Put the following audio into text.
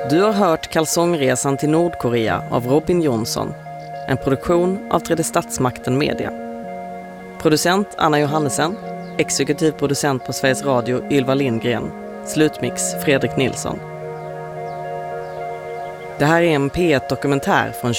Du har hört Kalsongresan till Nordkorea av Robin Jonsson. En produktion av Tredje Statsmakten Media. Producent Anna Johannesen. Exekutiv producent på Sveriges Radio Ylva Lindgren. Slutmix Fredrik Nilsson. Det här är en P1-dokumentär från